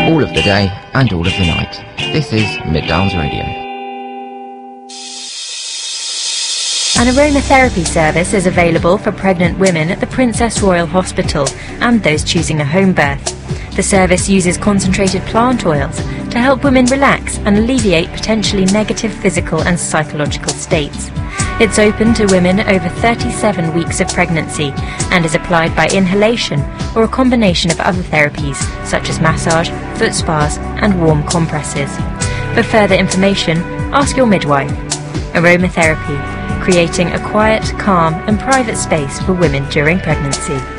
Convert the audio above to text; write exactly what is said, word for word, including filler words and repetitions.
all of the day and all of the night. This is Mid Downs Radio. An aromatherapy service is available for pregnant women at the Princess Royal Hospital and those choosing a home birth. The service uses concentrated plant oils to help women relax and alleviate potentially negative physical and psychological states. It's open to women over thirty-seven weeks of pregnancy and is applied by inhalation or a combination of other therapies such as massage, foot spas and warm compresses. For further information, ask your midwife. Aromatherapy, creating a quiet, calm and private space for women during pregnancy.